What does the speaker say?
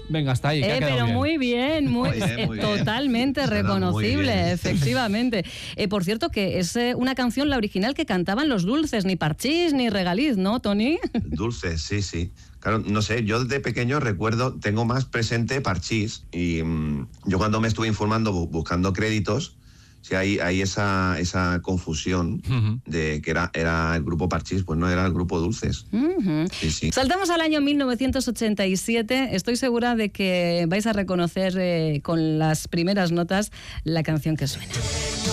Venga, hasta ahí. Pero bien. muy bien, muy bien. Totalmente reconocible, bien. Efectivamente. Por cierto, que es una canción, la original, que cantaban los Dulces, ni Parchís ni Regaliz, ¿no, Toni? Dulces, sí, sí. Claro, no sé, yo de pequeño recuerdo, tengo más presente Parchís, y yo cuando me estuve informando, buscando créditos, sí, hay esa confusión de que era el grupo Parchís, pues no era el grupo Dulces. Sí, sí. Saltamos al año 1987. Estoy segura de que vais a reconocer con las primeras notas la canción que suena.